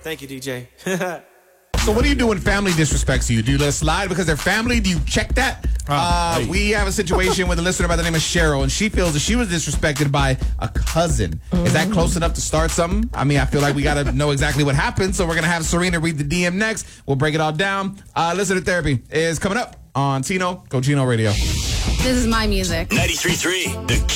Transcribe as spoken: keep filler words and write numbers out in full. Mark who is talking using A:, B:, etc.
A: Thank you, D J.
B: So what do you do when family disrespects you? Do you let it slide because they're family? Do you check that?
C: Oh,
B: uh,
C: hey.
B: We have a situation with a listener by the name of Cheryl, and she feels that she was disrespected by a cousin. Is that close enough to start something? I mean, I feel like we got to know exactly what happened, so we're going to have Serena read the D M next. We'll break it all down. Uh, Listener Therapy is coming up on Tino Cochino Radio.
D: This is my music.
E: ninety-three point three, The